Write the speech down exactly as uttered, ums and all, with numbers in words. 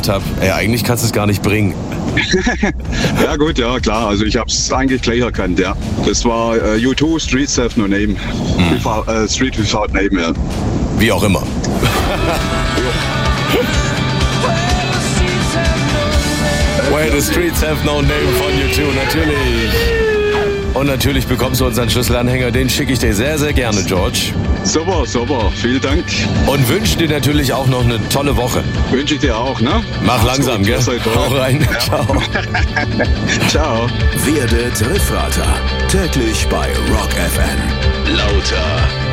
gedacht habe, ey, eigentlich kannst du es gar nicht bringen. Ja gut, ja klar, also ich habe es eigentlich gleich erkannt, ja. Das war äh, U zwei, Streets Have No Name, hm. Without, äh, Street Without Name, ja. Wie auch immer. Where the Streets Have No Name von U zwei, natürlich. Und natürlich bekommst du unseren Schlüsselanhänger, den schicke ich dir sehr, sehr gerne, George. Super, super, vielen Dank. Und wünsche dir natürlich auch noch eine tolle Woche. Wünsche ich dir auch, ne? Mach langsam, gell? Hau rein. Ja. Ciao. Ciao. Werde Triffrater. Täglich bei Rock F M. Lauter.